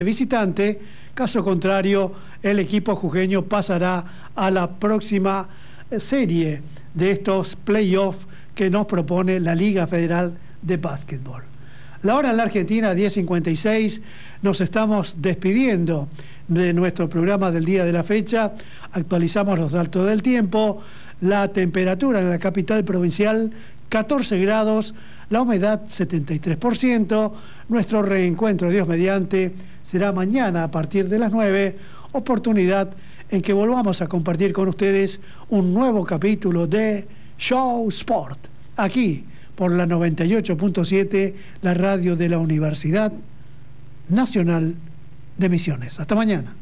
visitante. Caso contrario, el equipo jujeño pasará a la próxima serie de estos playoffs que nos propone la Liga Federal de Básquetbol. La hora en la Argentina, 10:56, nos estamos despidiendo de nuestro programa del día de la fecha. Actualizamos los datos del tiempo. La temperatura en la capital provincial, 14 grados, la humedad 73%. Nuestro reencuentro, Dios mediante, será mañana a partir de las 9, oportunidad en que volvamos a compartir con ustedes un nuevo capítulo de Show Sport, aquí por la 98.7, la radio de la Universidad Nacional de Misiones. Hasta mañana.